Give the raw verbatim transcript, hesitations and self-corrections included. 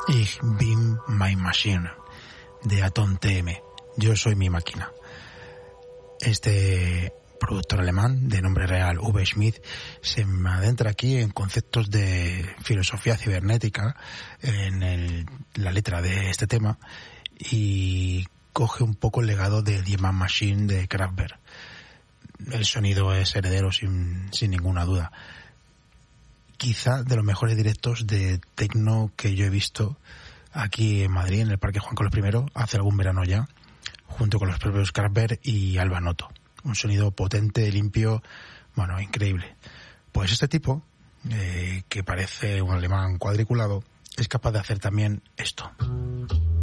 Ich bin my machine, de Atom T M. Yo soy mi máquina. Este productor alemán, de nombre real V. Schmidt, se adentra aquí en conceptos de filosofía cibernética en el, la letra de este tema, y coge un poco el legado de The Man Machine de Kraftwerk. El sonido es heredero sin, sin ninguna duda. Quizá de los mejores directos de techno que yo he visto aquí en Madrid, en el Parque Juan Carlos primero, hace algún verano ya, junto con los propios Kraftwerk y Alba Noto. Un sonido potente, limpio, bueno, increíble. Pues este tipo, eh, que parece un alemán cuadriculado, es capaz de hacer también esto.